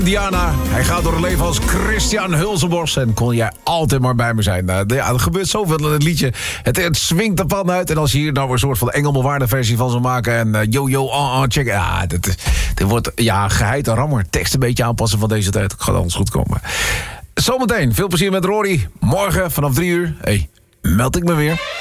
Diana, hij gaat door het leven als Christian Hulsenbos. En kon jij altijd maar bij me zijn. Er gebeurt zoveel in het liedje. Het swingt de pan uit. En als je hier nou een soort van Engelbewaarde versie van zou maken. En check. Ja, dit wordt geheid en rammer. Tekst een beetje aanpassen van deze tijd. Gaat alles goed komen. Zometeen, veel plezier met Rory. Morgen vanaf 3 uur. Meld ik me weer.